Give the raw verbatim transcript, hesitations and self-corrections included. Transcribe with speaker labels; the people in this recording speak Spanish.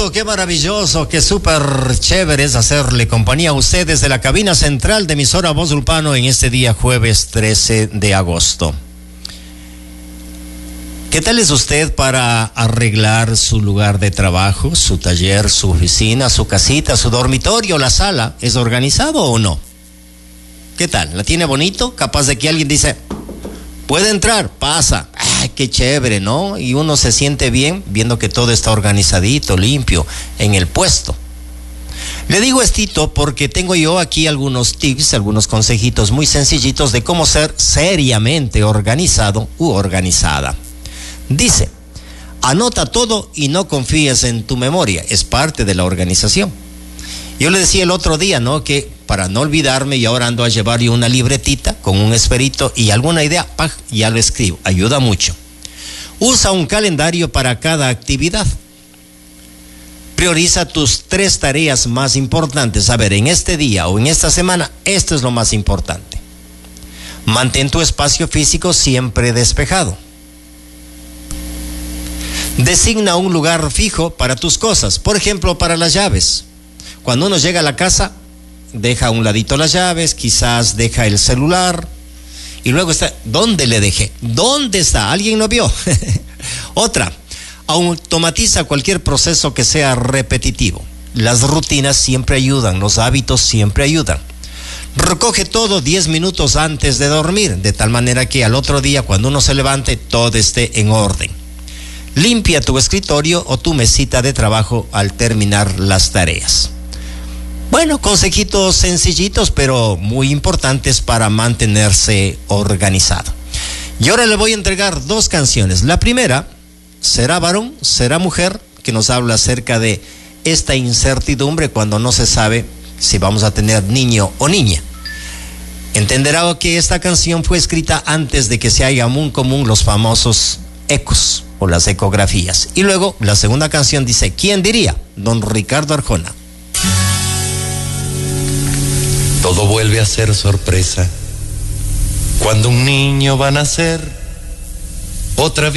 Speaker 1: gusto, qué maravilloso, qué súper chévere es hacerle compañía a ustedes de la cabina central de emisora Voz Ulpano en este día jueves trece de agosto. ¿Qué tal es usted para arreglar su lugar de trabajo, su taller, su oficina, su casita, su dormitorio, la sala? ¿Es organizado o no? ¿Qué tal? ¿La tiene bonito? Capaz de que alguien dice, puede entrar, pasa. Ay, qué chévere, ¿no? Y uno se siente bien viendo que todo está organizadito, limpio, en el puesto. Le digo estito porque tengo yo aquí algunos tips, algunos consejitos muy sencillitos de cómo ser seriamente organizado u organizada. Dice, anota todo y no confíes en tu memoria, es parte de la organización. Yo le decía el otro día, ¿no? Que para no olvidarme, y ahora ando a llevar yo una libretita con un esferito y alguna idea, ¡paj!, ya lo escribo, ayuda mucho. Usa un calendario para cada actividad. Prioriza tus tres tareas más importantes. A ver, en este día o en esta semana, esto es lo más importante. Mantén tu espacio físico siempre despejado. Designa un lugar fijo para tus cosas, por ejemplo, para las llaves. Cuando uno llega a la casa, deja a un ladito las llaves, quizás deja el celular, y luego está, ¿dónde le dejé? ¿Dónde está? ¿Alguien lo vio? Otra, automatiza cualquier proceso que sea repetitivo. Las rutinas siempre ayudan, los hábitos siempre ayudan. Recoge todo diez minutos antes de dormir, de tal manera que al otro día, cuando uno se levante, todo esté en orden. Limpia tu escritorio o tu mesita de trabajo al terminar las tareas. Bueno, consejitos sencillitos, pero muy importantes para mantenerse organizado. Y ahora le voy a entregar dos canciones. La primera, ¿será varón, será mujer?, que nos habla acerca de esta incertidumbre cuando no se sabe si vamos a tener niño o niña. Entenderá que esta canción fue escrita antes de que se hagan muy común los famosos ecos o las ecografías. Y luego la segunda canción dice, ¿quién diría? Don Ricardo Arjona.
Speaker 2: Todo vuelve a ser sorpresa cuando un niño va a nacer otra vez.